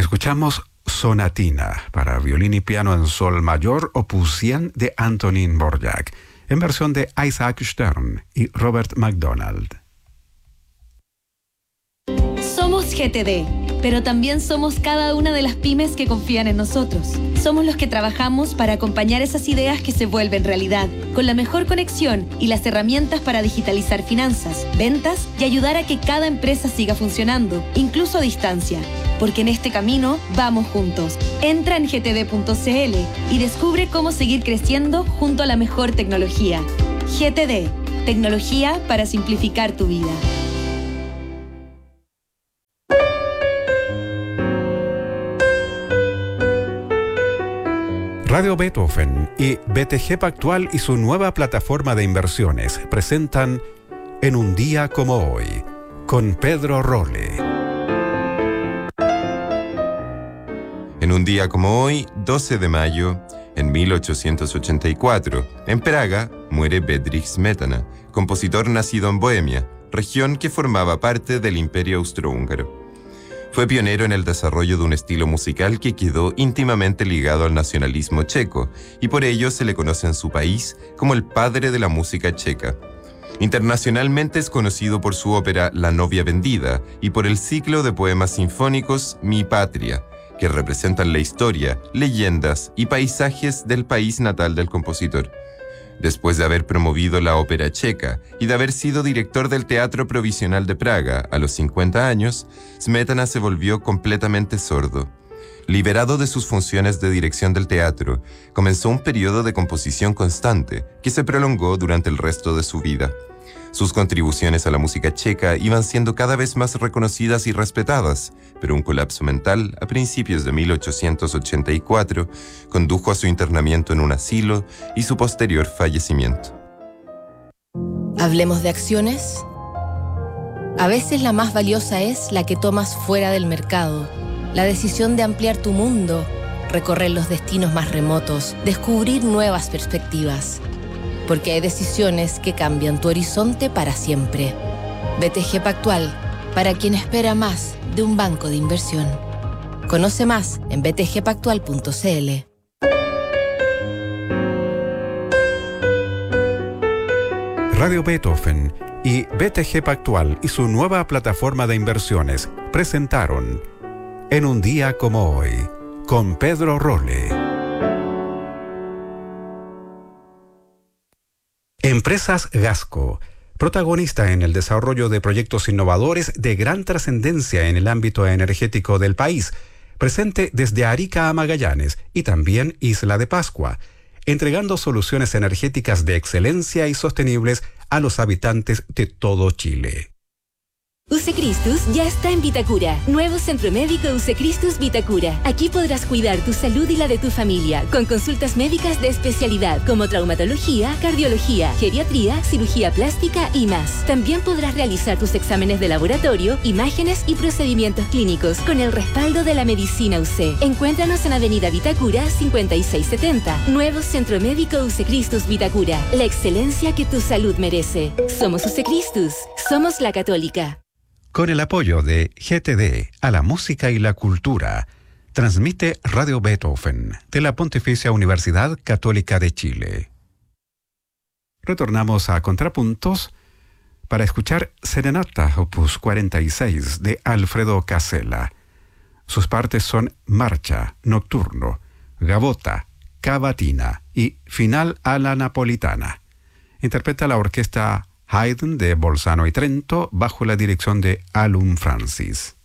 Escuchamos Sonatina para violín y piano en sol mayor, opus 100 de Antonín Dvořák, en versión de Isaac Stern y Robert MacDonald. Somos GTD, pero también somos cada una de las pymes que confían en nosotros. Somos los que trabajamos para acompañar esas ideas que se vuelven realidad, con la mejor conexión y las herramientas para digitalizar finanzas, ventas y ayudar a que cada empresa siga funcionando, incluso a distancia. Porque en este camino vamos juntos. Entra en gtd.cl y descubre cómo seguir creciendo junto a la mejor tecnología. GTD, tecnología para simplificar tu vida. Radio Beethoven y BTG Pactual y su nueva plataforma de inversiones presentan En un día como hoy, con Pedro Rolle. En un día como hoy, 12 de mayo, en 1884, en Praga, muere Bedřich Smetana, compositor nacido en Bohemia, región que formaba parte del Imperio Austrohúngaro. Fue pionero en el desarrollo de un estilo musical que quedó íntimamente ligado al nacionalismo checo, y por ello se le conoce en su país como el padre de la música checa. Internacionalmente es conocido por su ópera La novia vendida y por el ciclo de poemas sinfónicos Mi patria, que representan la historia, leyendas y paisajes del país natal del compositor. Después de haber promovido la ópera checa y de haber sido director del Teatro Provisional de Praga a los 50 años, Smetana se volvió completamente sordo. Liberado de sus funciones de dirección del teatro, comenzó un periodo de composición constante que se prolongó durante el resto de su vida. Sus contribuciones a la música checa iban siendo cada vez más reconocidas y respetadas, pero un colapso mental a principios de 1884 condujo a su internamiento en un asilo y su posterior fallecimiento. ¿Hablemos de acciones? A veces la más valiosa es la que tomas fuera del mercado. La decisión de ampliar tu mundo, recorrer los destinos más remotos, descubrir nuevas perspectivas. Porque hay decisiones que cambian tu horizonte para siempre. BTG Pactual, para quien espera más de un banco de inversión. Conoce más en btgpactual.cl. Radio Beethoven y BTG Pactual y su nueva plataforma de inversiones presentaron En un día como hoy, con Pedro Rolle. Empresas Gasco, protagonista en el desarrollo de proyectos innovadores de gran trascendencia en el ámbito energético del país, presente desde Arica a Magallanes y también Isla de Pascua, entregando soluciones energéticas de excelencia y sostenibles a los habitantes de todo Chile. UC Christus ya está en Vitacura. Nuevo Centro Médico UC Christus Vitacura. Aquí podrás cuidar tu salud y la de tu familia, con consultas médicas de especialidad como traumatología, cardiología, geriatría, cirugía plástica y más. También podrás realizar tus exámenes de laboratorio, imágenes y procedimientos clínicos con el respaldo de la medicina UC. Encuéntranos en Avenida Vitacura 5670. Nuevo Centro Médico UC Christus Vitacura. La excelencia que tu salud merece. Somos UC Christus. Somos la Católica. Con el apoyo de GTD a la música y la cultura, transmite Radio Beethoven de la Pontificia Universidad Católica de Chile. Retornamos a Contrapuntos para escuchar Serenata opus 46 de Alfredo Casella. Sus partes son Marcha, Nocturno, Gavota, Cavatina y Final a la Napolitana. Interpreta la orquesta Haydn de Bolzano y Trento bajo la dirección de Alun Francis.